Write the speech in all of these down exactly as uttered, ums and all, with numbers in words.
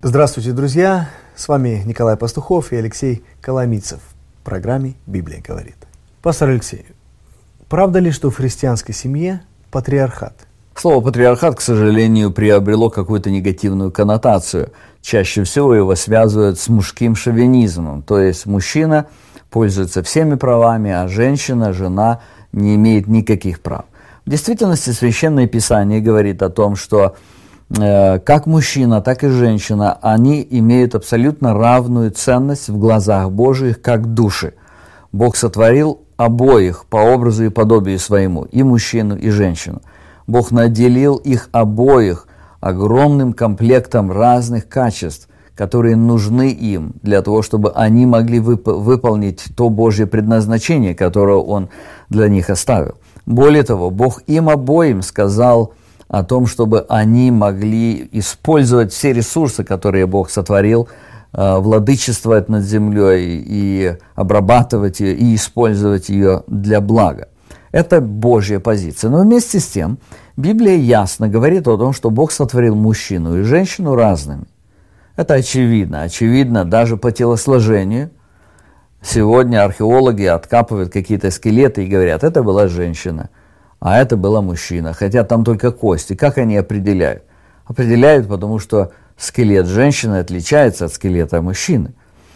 Здравствуйте, друзья! С вами Николай Пастухов и Алексей Коломийцев в программе «Библия говорит». Пастор Алексей, правда ли, что в христианской семье патриархат? Слово «патриархат», к сожалению, приобрело какую-то негативную коннотацию. Чаще всего его связывают с мужским шовинизмом, то есть мужчина пользуется всеми правами, а женщина, жена не имеет никаких прав. В действительности Священное Писание говорит о том, что как мужчина, так и женщина, они имеют абсолютно равную ценность в глазах Божьих, как души. Бог сотворил обоих по образу и подобию своему, и мужчину, и женщину. Бог наделил их обоих огромным комплектом разных качеств, которые нужны им для того, чтобы они могли вып- выполнить то Божье предназначение, которое Он для них оставил. Более того, Бог им обоим сказал о том, чтобы они могли использовать все ресурсы, которые Бог сотворил, владычествовать над землей и обрабатывать ее, и использовать ее для блага. Это Божья позиция. Но вместе с тем, Библия ясно говорит о том, что Бог сотворил мужчину и женщину разными. Это очевидно. Очевидно даже по телосложению. Сегодня археологи откапывают какие-то скелеты и говорят, это была женщина, а это был мужчина, хотя там только кости. Как они определяют? Определяют, потому что скелет женщины отличается от скелета мужчины.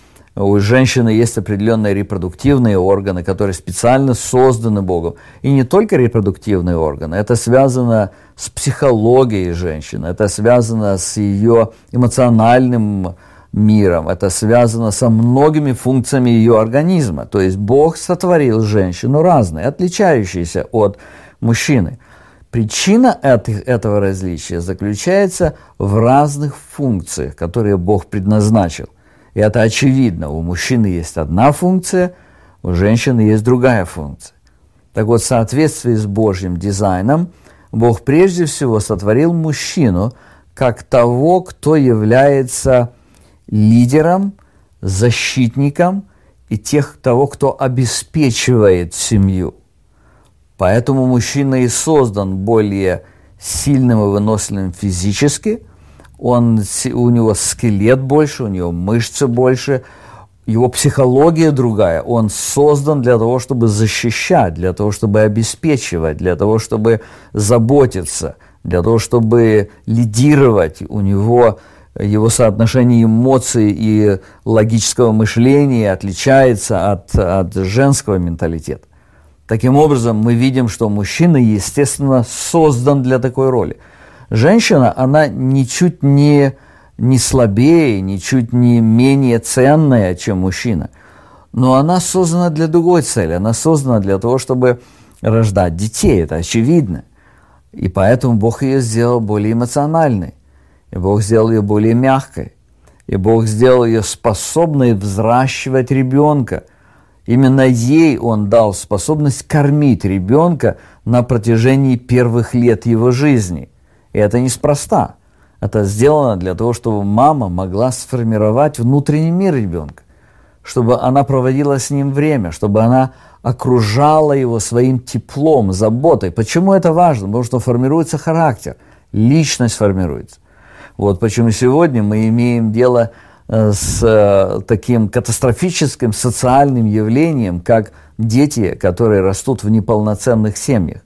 У женщины есть определенные репродуктивные органы, которые специально созданы Богом. И не только репродуктивные органы, это связано с психологией женщины, это связано с ее эмоциональным миром, это связано со многими функциями ее организма. То есть Бог сотворил женщину разной, отличающейся от мужчины. Причина этого различия заключается в разных функциях, которые Бог предназначил. И это очевидно. У мужчины есть одна функция, у женщины есть другая функция. Так вот, в соответствии с Божьим дизайном, Бог прежде всего сотворил мужчину как того, кто является лидером, защитником и тех, того, кто обеспечивает семью. Поэтому мужчина и создан более сильным и выносливым физически, он, у него скелет больше, у него мышцы больше, его психология другая. Он создан для того, чтобы защищать, для того, чтобы обеспечивать, для того, чтобы заботиться, для того, чтобы лидировать. У него его соотношение эмоций и логического мышления отличается от, от женского менталитета. Таким образом, мы видим, что мужчина, естественно, создан для такой роли. Женщина, она ничуть не, не слабее, ничуть не менее ценная, чем мужчина. Но она создана для другой цели. Она создана для того, чтобы рождать детей. Это очевидно. И поэтому Бог ее сделал более эмоциональной. И Бог сделал ее более мягкой. И Бог сделал ее способной взращивать ребенка. Именно ей Он дал способность кормить ребенка на протяжении первых лет его жизни. И это неспроста. Это сделано для того, чтобы мама могла сформировать внутренний мир ребенка, чтобы она проводила с ним время, чтобы она окружала его своим теплом, заботой. Почему это важно? Потому что формируется характер, личность формируется. Вот почему сегодня мы имеем дело с таким катастрофическим социальным явлением, как дети, которые растут в неполноценных семьях.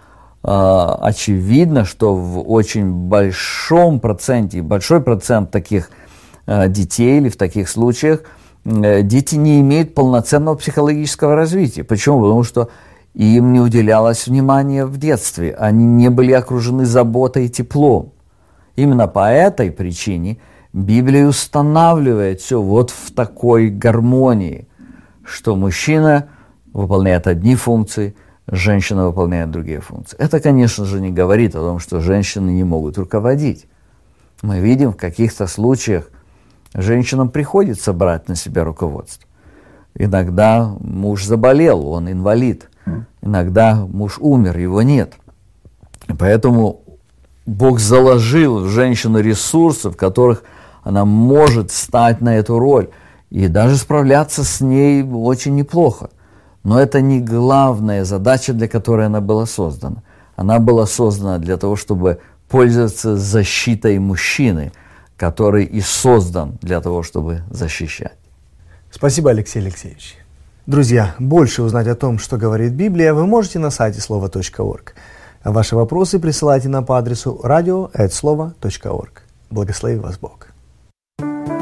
Очевидно, что в очень большом проценте, большой процент таких детей или в таких случаях дети не имеют полноценного психологического развития. Почему? Потому что им не уделялось внимания в детстве, они не были окружены заботой и теплом. Именно по этой причине Библия устанавливает все вот в такой гармонии, что мужчина выполняет одни функции, женщина выполняет другие функции. Это, конечно же, не говорит о том, что женщины не могут руководить. Мы видим, в каких-то случаях женщинам приходится брать на себя руководство. Иногда муж заболел, он инвалид. Иногда муж умер, его нет. Поэтому Бог заложил в женщину ресурсы, в которых она может встать на эту роль и даже справляться с ней очень неплохо. Но это не главная задача, для которой она была создана. Она была создана для того, чтобы пользоваться защитой мужчины, который и создан для того, чтобы защищать. Спасибо, Алексей Алексеевич. Друзья, больше узнать о том, что говорит Библия, вы можете на сайте слово точка орг. А ваши вопросы присылайте нам по адресу радио эт слова точка орг. Благослови вас Бог.